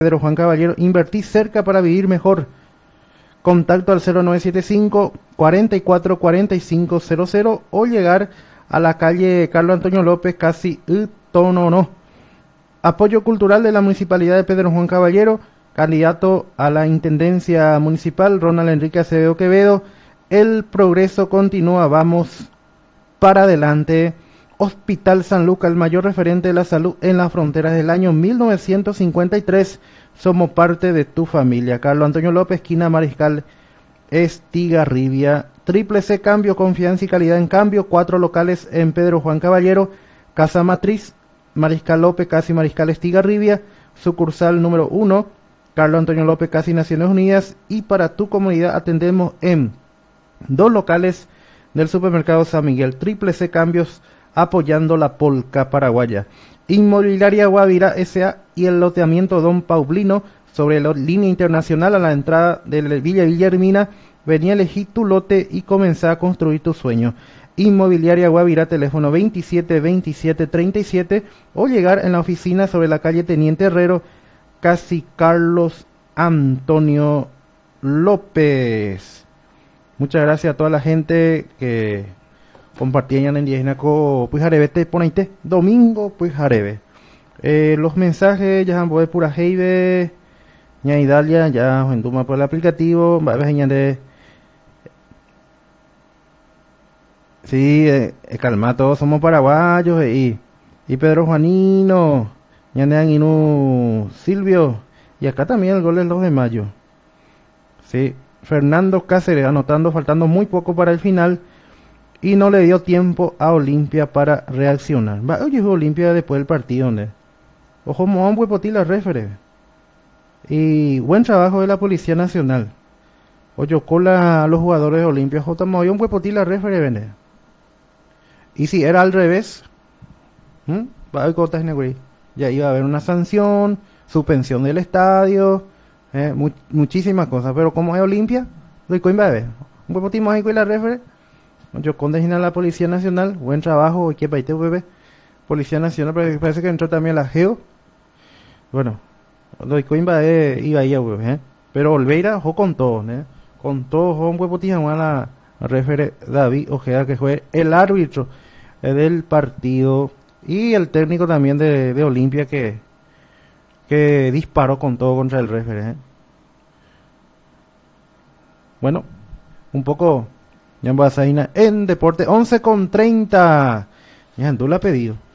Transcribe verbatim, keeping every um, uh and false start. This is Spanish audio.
Pedro Juan Caballero, invertí cerca para vivir mejor. Contacto al cero nueve siete cinco, cuarenta y cuatro, cuarenta y cinco cero cero o llegar a la calle Carlos Antonio López, casi Utonono. Apoyo cultural de la Municipalidad de Pedro Juan Caballero, candidato a la Intendencia Municipal, Ronald Enrique Acevedo Quevedo. El progreso continúa, vamos para adelante. Hospital San Lucas, el mayor referente de la salud en las fronteras del año mil novecientos cincuenta y tres. Somos parte de tu familia. Carlos Antonio López, esquina Mariscal Estigarribia. Triple C Cambio, confianza y calidad en cambio. Cuatro locales en Pedro Juan Caballero. Casa Matriz, Mariscal López, casi Mariscal Estigarribia. Sucursal número uno, Carlos Antonio López, casi Naciones Unidas. Y para tu comunidad atendemos en dos locales del supermercado San Miguel. Triple C Cambios, apoyando la polca paraguaya. Inmobiliaria Guavira S A y el loteamiento Don Paulino sobre la línea internacional a la entrada de la Villa Guillermina. Venía a elegir tu lote y comenzar a construir tu sueño. Inmobiliaria Guavira, teléfono veintisiete veintisiete treinta y siete o llegar en la oficina sobre la calle Teniente Herrero, casi Carlos Antonio López. Muchas gracias a toda la gente que compartían en indígena con pues jarebe te poneite domingo pues jarebe. Eh, los mensajes ya han de pura heibe ña Idalia ya en Duma por el aplicativo va de sí eh, eh, calma, todos somos paraguayos eh, y y Pedro Juanino ña nean inu Silvio y acá también el gol del dos de mayo. Sí, Fernando Cáceres anotando faltando muy poco para el final. Y no le dio tiempo a Olimpia para reaccionar. Va, oye, Olimpia después del partido, ¿no? Ojo, Mohan Huepotila, refere. Y buen trabajo de la Policía Nacional. Oye, cola a los jugadores de Olimpia. J. Mohan Huepotila, refere, vende. Y si era al revés, ¿m? Va a cotas en ya iba a haber una sanción, suspensión del estadio, eh, mu muchísimas cosas. Pero como es Olimpia, doy coimba a ver. Un Huepotila mágico y la refere. Yo condena a la Policía Nacional, buen trabajo, que paite bebé. Policía Nacional, pero parece que entró también la Geo. Bueno, doy coimba eh, iba ahí, bebé, ¿eh? Pero Olveira, ojo con todo, ¿eh? Con todo, ojo, un huevo tija, a la refere David Ojeda, que fue el árbitro eh, del partido y el técnico también de, de Olimpia que, que disparó con todo contra el refere, ¿eh? Bueno, un poco. Ya en Deporte once con treinta. Ya tú la ha pedido.